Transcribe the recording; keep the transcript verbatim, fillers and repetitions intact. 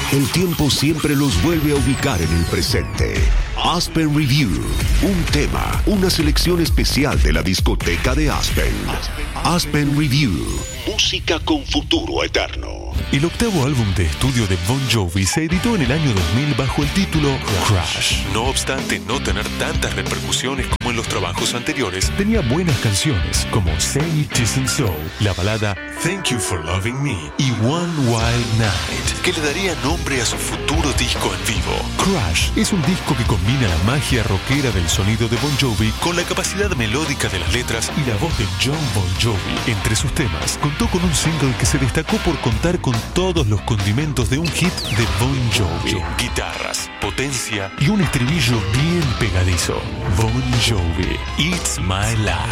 El tiempo siempre los vuelve a ubicar en el presente. Aspen Review, un tema, una selección especial de la discoteca de Aspen. Aspen Review, música con futuro eterno. El octavo álbum de estudio de Bon Jovi se editó en el año dos mil bajo el título Crash. No obstante no tener tantas repercusiones como en los trabajos anteriores, tenía buenas canciones como Say It Isn't So, la balada Thank You For Loving Me y One Wild Night, que le daría nombre a su futuro disco en vivo. Crash es un disco que combina la magia rockera del sonido de Bon Jovi con la capacidad melódica de las letras y la voz de John Bon Jovi. Entre sus temas, contó con un single que se destacó por contar con todos los condimentos de un hit de Bon Jovi: guitarras, potencia y un estribillo bien pegadizo. Bon Jovi, It's My Life.